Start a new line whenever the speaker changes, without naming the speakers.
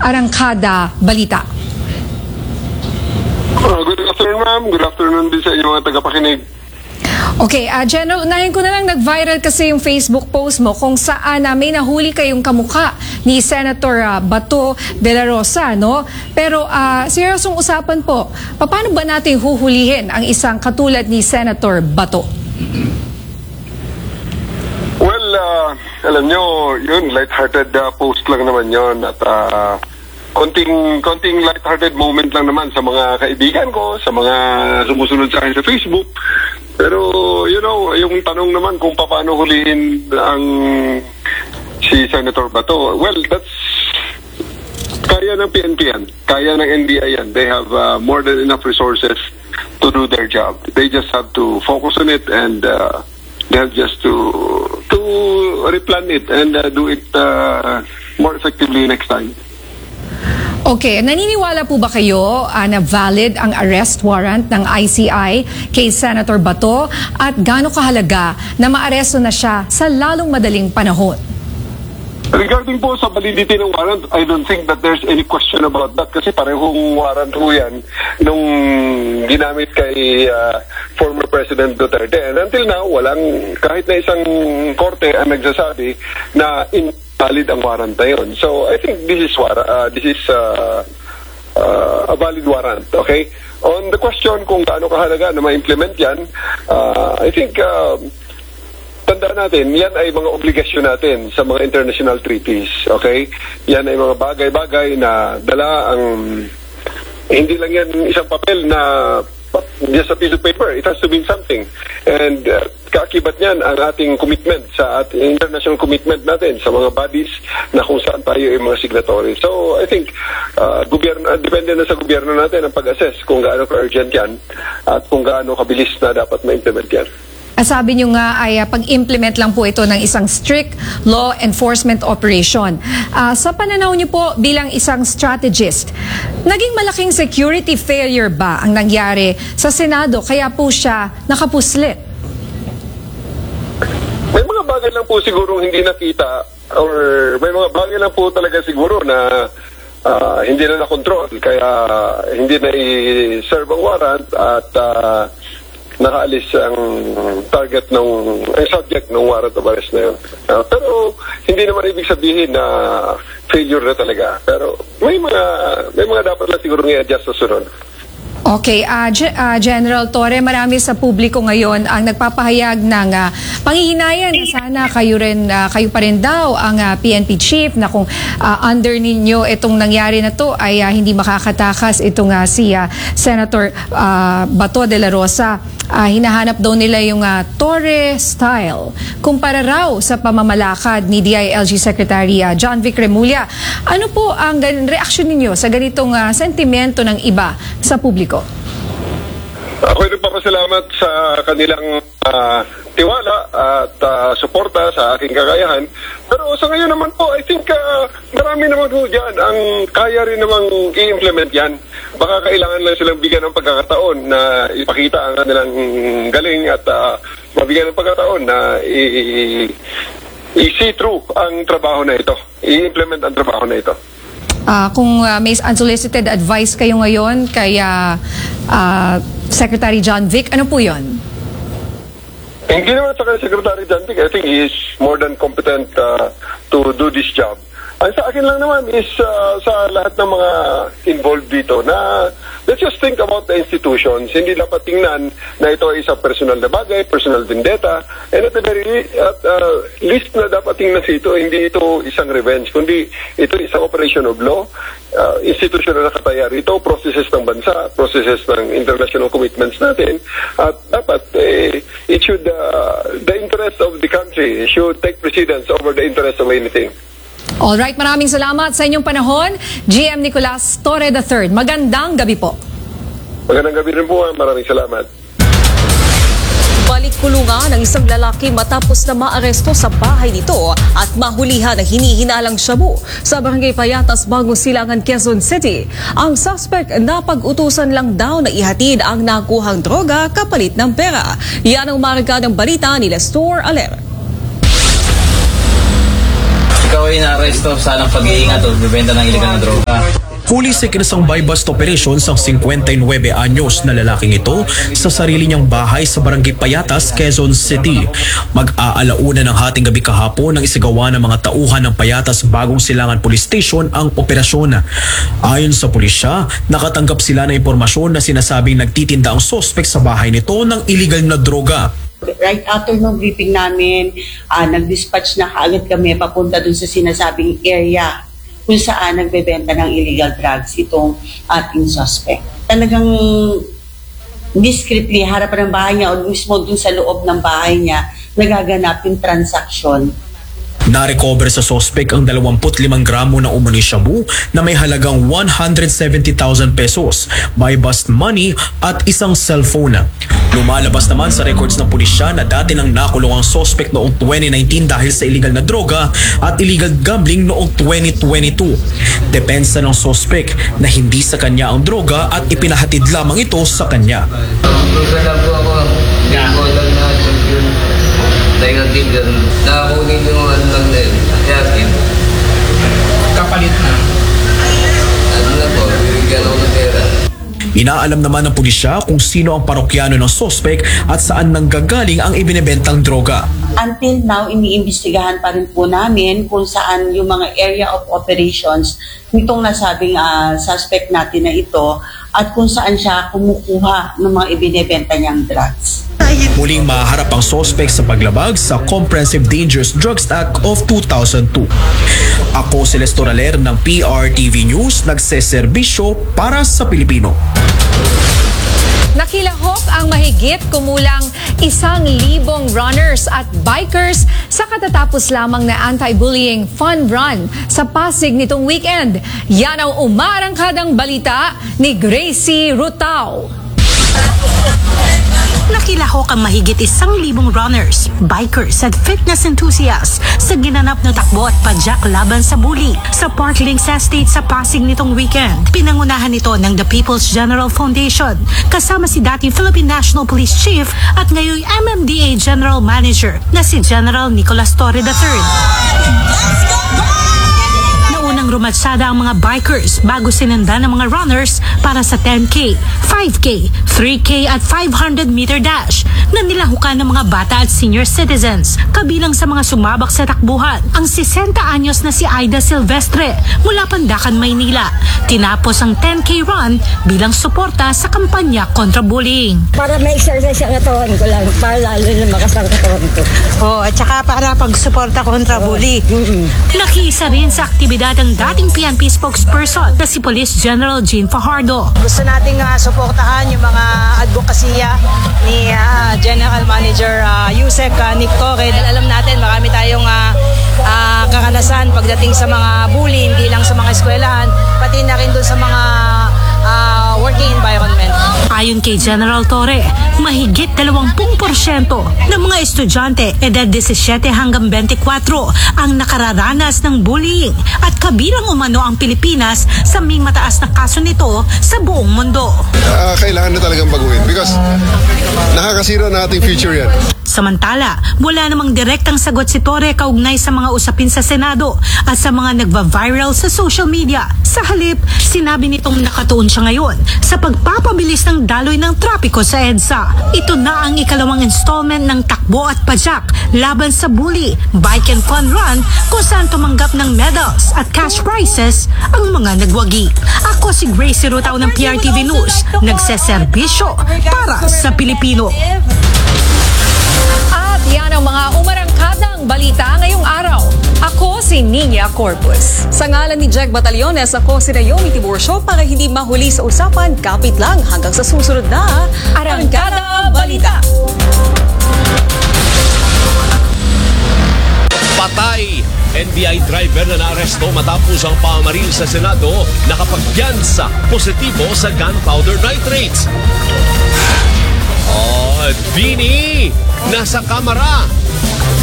Arangkada Balita.
Good afternoon, ma'am. Good afternoon din sa inyo mga tagapakinig.
Okay, General, unahin ko na lang, nag-viral kasi yung Facebook post mo kung saan may nahuli kayong kamukha ni Senator Bato de la Rosa, no? Pero seryosong usapan po, paano ba natin huhulihin ang isang katulad ni Senator Bato?
Well, alam nyo, yun, light-hearted post lang naman yun. At konting light-hearted moment lang naman sa mga kaibigan ko, sa mga sumusunod sa akin sa Facebook. Pero, you know, yung tanong naman kung paano hulihin ang si Senator Bato, well, that's kaya ng PNP yan, kaya ng NBI yan. They have more than enough resources to do their job. They just have to focus on it and they have just to replan it and do it more effectively next time.
Okay, naniniwala po ba kayo na valid ang arrest warrant ng ICI kay Senator Bato at gaano kahalaga na maaresto na siya sa lalong madaling panahon?
Regarding po sa validity ng warrant, I don't think that there's any question about that kasi parehong warrant po yan nung ginamit kay former President Duterte. And until now, walang kahit na isang korte ang nagsasabi na invalid ang warrant na yun. So I think this is a valid warrant. Okay? On the question kung gaano kahalaga na ma-implement yan, I think tandaan natin, yan ay mga obligasyon natin sa mga international treaties. Okay? Yan ay mga bagay-bagay na dala ang hindi lang yan isang papel na just a piece of paper. It has to mean something. And kaakibat niyan ang ating commitment sa ating international commitment natin sa mga bodies na kung saan tayo ay mga signatory. So I think depende na sa gobyerno natin ang pag-assess kung gaano ka-urgent yan at kung gaano kabilis na dapat ma-implement yan.
Sabi nyo nga ay pag-implement lang po ito ng isang strict law enforcement operation. Sa pananaw nyo po bilang isang strategist, naging malaking security failure ba ang nangyari sa Senado kaya po siya nakapuslit?
May mga bagay lang po siguro hindi nakita or may mga bagay lang po talaga siguro na hindi na nakontrol kaya hindi na i-serve ang warrant at nakaalis ang target ang subject ng warrant of arrest na yun. Pero hindi naman ibig sabihin na failure na talaga. Pero may mga dapat lang siguro i-adjust sa sunod.
Okay, General Torre, marami sa publiko ngayon ang nagpapahayag ng panghihinayang na sana kayo pa rin daw ang PNP chief na kung under ninyo itong nangyari na to ay hindi makakatakas itong si Senator Bato de la Rosa. Hinahanap daw nila yung Torre style kumpara raw sa pamamalakad ni DILG Secretary John Vic Remulla. Ano po ang reaksyon ninyo sa ganitong sentimento ng iba sa publiko?
Ako nagpapasalamat sa kanilang tiwala at suporta sa aking kakayahan. Pero sa ngayon naman po, I think marami naman po dyan ang kaya rin namang i-implement yan. Baka kailangan lang silang bigyan ng pagkakataon na ipakita ang kanilang galing at mabigyan ng pagkakataon na i-see through ang trabaho na ito. I-implement ang trabaho na ito.
Kung may unsolicited advice kayo ngayon kay Secretary John Vic, ano po yun?
Hindi naman sa Secretary John Vic. I think he is more than competent to do this job. Ang sa akin lang naman is sa lahat ng mga involved dito na let's just think about the institutions. Hindi dapat tingnan na ito ay isang personal na bagay, personal vendetta. And at the very least na dapat tingnan ito, hindi ito isang revenge, kundi ito isang operation of law, institution na nakataya rito, processes ng bansa, processes ng international commitments natin. At dapat it should, the interest of the country should take precedence over the interest of anything.
Alright, maraming salamat sa inyong panahon, GM Nicolas Torre III. Magandang gabi po.
Magandang gabi rin po, maraming salamat.
Balik kulungan ng isang lalaki matapos na maaresto sa bahay nito at mahulihan ng hinihinalang shabu sa Barangay Payatas, Bagong Silangan, Quezon City. Ang suspect na pag-utusan lang daw na ihatid ang nakuhang droga kapalit ng pera. Yan ang maragkadang balita ni Lestor Aler.
Ikaw ay na-aresto sa pag-iingat o bibenta ng iligal na droga. Huli sa kinasang buy-bust operation ang 59 anyos na lalaking ito sa sarili niyang bahay sa Barangay Payatas, Quezon City. Mag-aalauna ng hating gabi kahapon nang isagawa ng mga tauhan ng Payatas Bagong Silangan Police Station ang operasyon. Ayon sa pulisya, nakatanggap sila ng impormasyon na sinasabing nagtitinda ang suspect sa bahay nito ng illegal na droga.
Right after no briefing namin, nag-dispatch na kaagad kami papunta dun sa sinasabing area kung saan nagbebenta ng illegal drugs itong ating suspect. Talagang discreetly, harapan ng bahay niya o mismo dun sa loob ng bahay niya, nagaganap yung transaction.
Na-recover sa suspect ang 25 gramo ng umano'y shabu na may halagang 170,000 pesos, buy-bust money at isang cellphone. Lumalabas naman sa records ng pulisya na dati nang nakulong ang suspect noong 2019 dahil sa illegal na droga at illegal gambling noong 2022. Depensa ng suspect na hindi sa kanya ang droga at ipinahatid lamang ito sa kanya.
Dahil nagtindan, nakakunin yung ano lang na yun, yakin. Kapalit na? Ano na po, bibigyan ako ng pera.
Inaalam naman ng pulisya kung sino ang parokyano ng suspect at saan nanggagaling ang ibinebentang droga.
Until now, iniimbestigahan pa rin po namin kung saan yung mga area of operations nitong nasabing suspect natin na ito at kung saan siya kumukuha ng mga ibinebenta niyang drugs.
Muling maharap ang suspect sa paglabag sa Comprehensive Dangerous Drugs Act of 2002. Ako si Lester Aler ng PRTV News, nagseserbisyo para sa Pilipino.
Nakilahok ang mahigit kumulang 1,000 runners at bikers sa katatapos lamang na anti-bullying fun run sa Pasig nitong weekend. Yan ang umarangkadang balita ni Gracie Rutao.
Nakilahok ang mahigit 1,000 runners, bikers at fitness enthusiasts sa ginanap na takbo at padyak laban sa bully sa Parklinks Estate sa Pasig nitong weekend. Pinangunahan ito ng The People's General Foundation kasama si dating Philippine National Police Chief at ngayong MMDA General Manager na si General Nicolas Torre III. Naunang rumatsada ang mga bikers bago sinanda ng mga runners para sa 10K, 5K, 3K at 500-meter dash na nilahukan ng mga bata at senior citizens. Kabilang sa mga sumabak sa takbuhan, ang 60 anyos na si Aida Silvestre mula Pandacan, Maynila. Tinapos ang 10K run bilang suporta sa kampanya kontra bullying.
Para may exercise ang katawan ko lang, para lalo na makas ang katawan ko.
At saka para pagsuporta kontra bully. Nakiisa rin sa aktibidad ang dating PNP spokesperson na si Police General Jean Fajardo.
Gusto nating suportahan yung mga advokasya ni General Manager Yusek Nick Torre. Dahil alam natin marami tayong kakanasan pagdating sa mga bully, hindi lang sa mga eskwelahan, pati na rin doon sa mga working environment.
Ayon kay General Torre, mahigit 20% ng mga estudyante edad 17 hanggang 24 ang nakararanas ng bullying at kabilang umano ang Pilipinas sa may mataas na kaso nito sa buong mundo.
Kailangan na talagang baguhin because nakakasira na ating future yan.
Samantala, wala namang direktang sagot si Torre kaugnay sa mga usapin sa Senado at sa mga nagva-viral sa social media. Sa halip, sinabi nitong nakatuon siya ngayon sa pagpapabilis ng daloy ng trapiko sa EDSA. Ito na ang ikalawang installment ng takbo at padyak laban sa bully, bike and fun run kung saan tumanggap ng medals at cash prizes ang mga nagwagi. Ako si Gracie Rutao ng PRTV News, nagseserbisyo para sa Pilipino.
At yan ang mga umarangkadang balita ngayong araw. Ako si Nina Corpus.
Sa ngalan ni Jack Batallones, ako si Naomi Tiburcio para hindi mahuli sa usapan, kapit lang hanggang sa susunod na Arangkada Balita.
Patay! NBI driver na naaresto matapos ang pamaril sa Senado nakapagpiyansa positibo sa gunpowder nitrates. Bini! Nasa kamera!